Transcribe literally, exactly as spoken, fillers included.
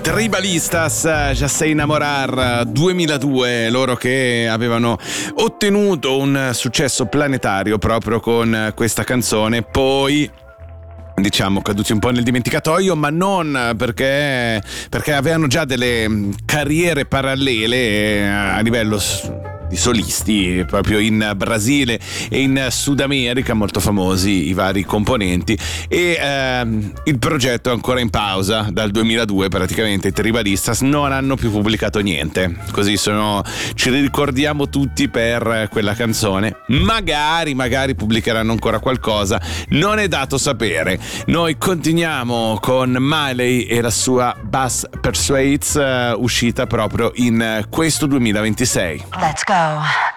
Tribalistas, Ya sei enamorar duemiladue, loro che avevano ottenuto un successo planetario proprio con questa canzone, poi diciamo caduti un po' nel dimenticatoio, ma non perché perché avevano già delle carriere parallele a livello di solisti proprio in Brasile e in Sud America, molto famosi i vari componenti, e ehm, il progetto è ancora in pausa dal duemiladue, praticamente i Tribalistas non hanno più pubblicato niente, così sono, ci ricordiamo tutti per quella canzone. Magari magari pubblicheranno ancora qualcosa, non è dato sapere. Noi continuiamo con Miley e la sua Bass Persuades, uh, uscita proprio in questo duemilaventisei. Let's go.